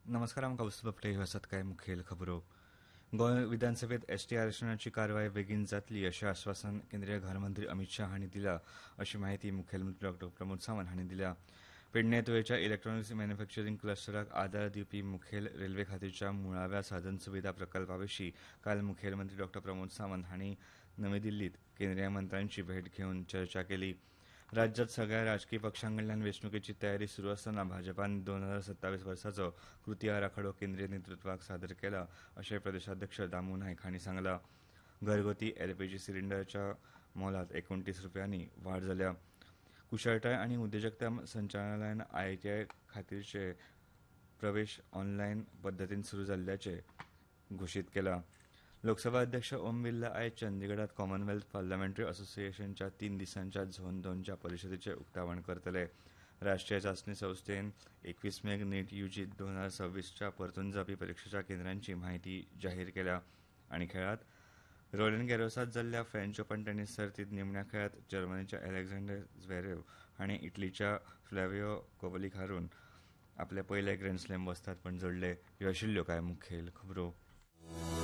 नमस्कार. आमकां वस्तुपट्टे ह्यो आसात कांय मुखेल खबरो. गोंय विधानसभेत एसटी आरक्षणाची कारवाय बेगीन जातली अशें आश्वासन केंद्रीय घरमंत्री अमित शाह हांणी दिलां अशी माहिती मुखेलमंत्री डॉ प्रमोद सावंत हांणी दिल्या. पेडणे तुयेच्या इलेक्ट्रॉनिक्स मॅन्युफॅक्चरिंग क्लस्टराक आदार दिवपी मुखेल रेल्वे खात्याच्या मुळाव्या साधन सुविधा प्रकल्पाविशीं काल मुखेलमंत्री डॉ प्रमोद सावंत हांणी नवी दिल्लींत केंद्रीय मंत्र्यांची भेट घेवन चर्चा केली. राज्यात सगळ्या राजकी पक्षांकडल्यान वेंचणुकेची तयारी सुरू आसतना भाजपान 2027 वर्साचो कृती आराखडो केंद्रीय नेतृत्वाक सादर केला अशें प्रदेशाध्यक्ष दामू नायक हांणी सांगलां. घरगुती एलपीजी सिलिंडराच्या मोलात 29 रुपयांनी वाड जाल्या. कुशळटाय आनी उद्देजकता संचालनालयान आयटीआय खातीरचे प्रवेश ऑनलायन पद्दतीन सुरू जाल्ल्याचें घोशीत केलां. लोकसभा अध्यक्ष ओम बिर्ला आयज चंदीगडात कॉमनवेल्थ पार्लमेंटरी असोसिएशनच्या 3 दिसांच्या झोन 2च्या परिशदेचें उक्तावण करतले. राष्ट्रीय चांचणी संस्थेन 21 मेक नीट यूजी 2026च्या परतून जावपी परीक्षेच्या केंद्रांची म्हायती जाहीर केल्या. आनी खेळांत रोलंड गॅरोसात जाल्ल्या फ्रेंच ओपन टेनीस सर्तींत निमण्या खेळांत जर्मनीच्या अलेक्झांडर झ्वेरेव हांणी इटलीच्या फ्लॅविओ कोवलीक हारून आपले पयले ग्रँड स्लॅम वस्तादपण जोडले. ह्यो आशिल्ल्यो कांय मुखेल खबरो.